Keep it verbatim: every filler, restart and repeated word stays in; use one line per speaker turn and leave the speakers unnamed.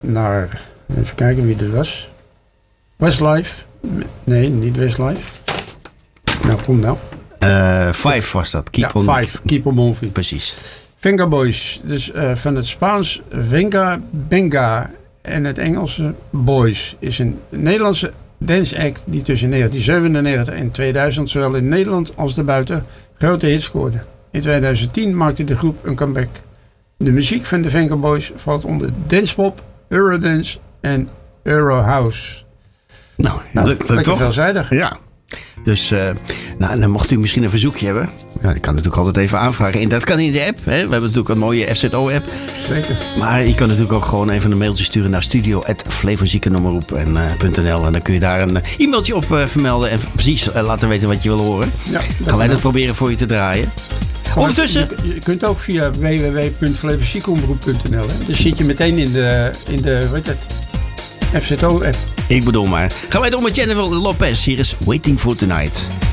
naar, even kijken wie dit was. Westlife. Nee, niet Westlife. Nou, kom nou.
Uh, five was dat. Keep
ja,
on,
Five. Keep on moving.
Precies.
Venga Boys. Dus uh, van het Spaans Venga Benga en het Engelse Boys is een Nederlandse dance act die tussen negentien zevenennegentig en tweeduizend zowel in Nederland als daarbuiten grote hits scoorde. In tweeduizend tien maakte de groep een comeback. De muziek van de Venga Boys valt onder dancepop, eurodance en eurohouse.
Nou,
nou
lukt, lukt
lekker
toch?
veelzijdig.
Ja. Dus, uh, nou, en dan mocht u misschien een verzoekje hebben. Ja, dat kan natuurlijk altijd even aanvragen. En dat kan in de app. Hè? We hebben natuurlijk een mooie F Z O-app.
Zeker.
Maar je kan natuurlijk ook gewoon even een mailtje sturen naar studio at flevoziekenommerroep punt n l. En dan kun je daar een e-mailtje op uh, vermelden. En precies uh, laten weten wat je wil horen. Ja, gaan wij dat proberen voor je te draaien. Ondertussen...
Je, je kunt ook via w w w punt flevoziekenomroep punt n l. Dus zit je meteen in de, in de wat heet het, F Z O-app.
Ik bedoel maar. Gaan wij door met Jennifer Lopez. Hier is Waiting for Tonight.